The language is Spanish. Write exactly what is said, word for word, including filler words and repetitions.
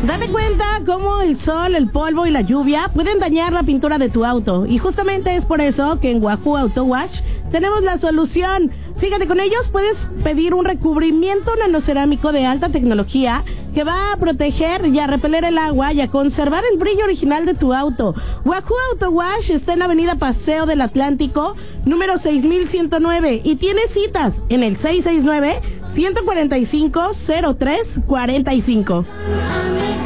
Date cuenta cómo el sol, el polvo y la lluvia pueden dañar la pintura de tu auto. Y justamente es por eso que en Wahoo Auto Wash tenemos la solución. Fíjate, con ellos puedes pedir un recubrimiento nanocerámico de alta tecnología que va a proteger y a repeler el agua y a conservar el brillo original de tu auto. Wahoo Auto Wash está en Avenida Paseo del Atlántico, número seis mil ciento nueve, y tiene citas en el seis seis nueve, uno cuatro cinco, cero tres cuatro cinco.